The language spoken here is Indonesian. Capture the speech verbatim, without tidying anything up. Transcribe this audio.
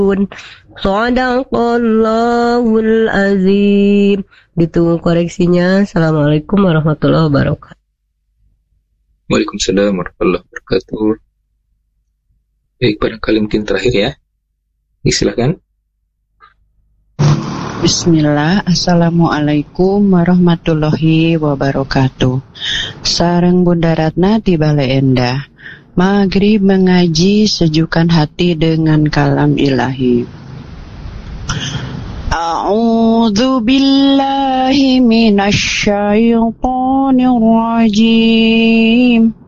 Shadaqallahul azim. Ditunggu koreksinya. Assalamualaikum warahmatullahi wabarakatuh. Waalaikumsalam warahmatullahi wabarakatuh. Baik, barangkali mungkin terakhir ya. Silakan. Bismillah, Assalamualaikum warahmatullahi wabarakatuh. Sareng Bunda Ratna di Balai Endah. Maghrib mengaji sejukkan hati dengan kalam ilahi. A'udzu billahi minasy syaithanir rajim.